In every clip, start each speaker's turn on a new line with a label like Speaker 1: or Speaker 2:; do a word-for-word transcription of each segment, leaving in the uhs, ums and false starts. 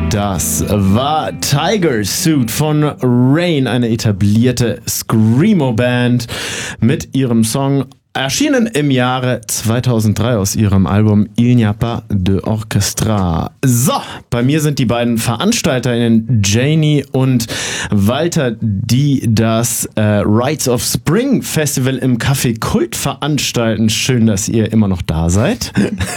Speaker 1: Das war Tiger Suit von Rain, eine etablierte Screamo-Band mit ihrem Song, erschienen im Jahre zweitausenddrei aus ihrem Album Il n'y a pas de orchestra. So, bei mir sind die beiden VeranstalterInnen Janie und Walter, die das äh, Rites of Spring Festival im Café Kult veranstalten. Schön, dass ihr immer noch da seid.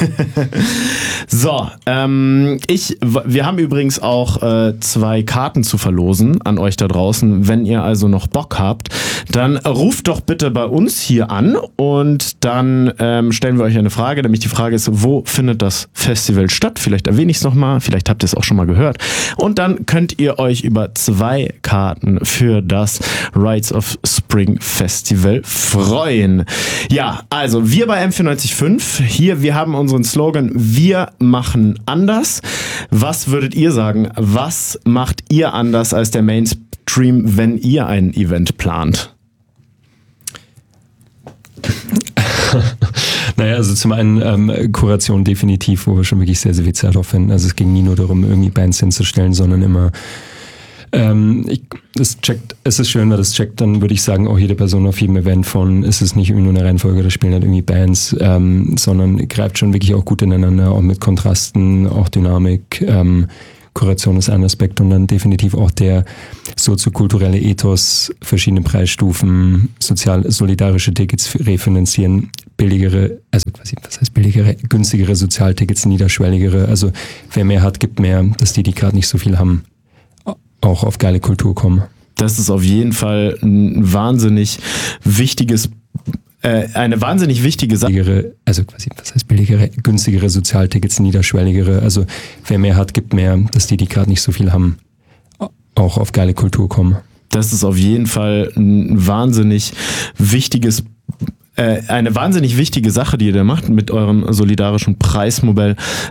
Speaker 1: So, ähm, ich, wir haben übrigens auch äh, zwei Karten zu verlosen an euch da draußen. Wenn ihr also noch Bock habt, dann ruft doch bitte bei uns hier an und dann ähm, stellen wir euch eine Frage, nämlich die Frage ist, wo findet das Festival statt? Vielleicht erwähne ich es nochmal, vielleicht habt ihr es auch schon mal gehört. Und dann könnt ihr euch über zwei Karten für das Rites of Spring Festival freuen. Ja, also wir bei M vierundneunzig Komma fünf, hier, wir haben unseren Slogan, wir machen anders. Was würdet ihr sagen, was macht ihr anders als der Mainstream, wenn ihr ein Event plant?
Speaker 2: Naja, also zum einen ähm, Kuration definitiv, wo wir schon wirklich sehr, sehr viel Zeit aufwenden. Also es ging nie nur darum, irgendwie Bands hinzustellen, sondern immer ähm, ich, das checkt, es ist schön, weil das checkt, dann würde ich sagen, auch jede Person auf jedem Event von, es ist nicht irgendwie nur eine Reihenfolge, da spielen halt irgendwie Bands, ähm, sondern greift schon wirklich auch gut ineinander, auch mit Kontrasten, auch Dynamik, ähm, Kuration ist ein Aspekt und dann definitiv auch der soziokulturelle Ethos, verschiedene Preisstufen, sozial solidarische Tickets refinanzieren, billigere, also quasi, was heißt billigere, günstigere Sozialtickets, niederschwelligere, also wer mehr hat, gibt mehr, dass die, die gerade nicht so viel haben, auch auf geile Kultur kommen.
Speaker 1: Das ist auf jeden Fall ein wahnsinnig wichtiges eine wahnsinnig wichtige Sache.
Speaker 2: Also quasi, was heißt billigere, günstigere Sozialtickets, niederschwelligere. Also wer mehr hat, gibt mehr, dass die, die gerade nicht so viel haben, auch auf geile Kultur kommen.
Speaker 1: Das ist auf jeden Fall ein wahnsinnig wichtiges eine wahnsinnig wichtige Sache, die ihr da macht mit eurem solidarischen Preismodell.